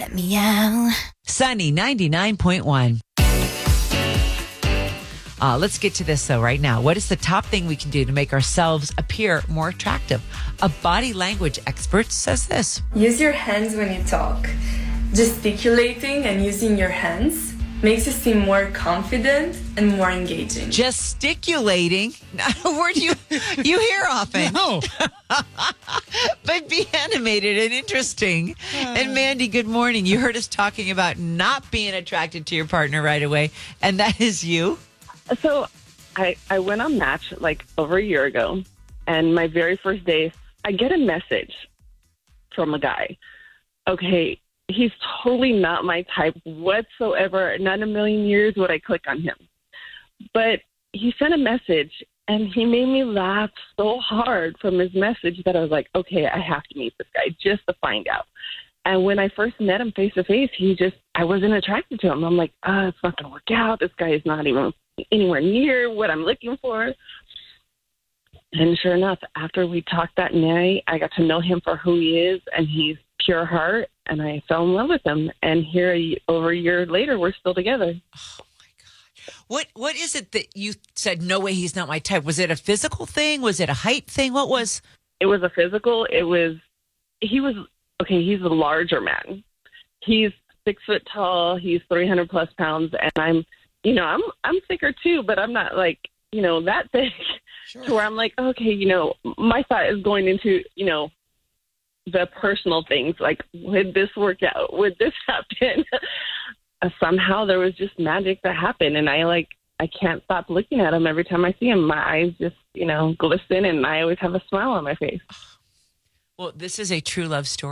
Meow. Sunny 99.1. Let's get to this, though, right now. What is the top thing we can do to make ourselves appear more attractive? A body language expert says this. Use your hands when you talk. Gesticulating and using your hands makes you seem more confident and more engaging. Gesticulating, not a word you hear often. No. But be animated and interesting. And Mandy, good morning. You heard us talking about not being attracted to your partner right away, and that is you. So I went on Match like over a year ago, and my very first day, I get a message from a guy. Okay, he's totally not my type whatsoever. Not in a million years would I click on him. But he sent a message, and he made me laugh so hard from his message that I was like, okay, I have to meet this guy just to find out. And when I first met him face to face, I wasn't attracted to him. I'm like, it's not going to work out. This guy is not even anywhere near what I'm looking for. And sure enough, after we talked that night, I got to know him for who he is, and he's pure heart, and I fell in love with him. And here, over a year later, we're still together. Oh, my God. What is it that you said, no way, he's not my type? Was it a physical thing? Was it a height thing? What was? It was a physical. He's a larger man. He's 6 foot tall. He's 300 plus pounds. And I'm thicker too, but I'm not like, that thick. Sure. To where I'm like, okay, my thought is going into, the personal things. Like, would this work out? Would this happen? Somehow there was just magic that happened. And I can't stop looking at him every time I see him. My eyes just, glisten, and I always have a smile on my face. Well, this is a true love story.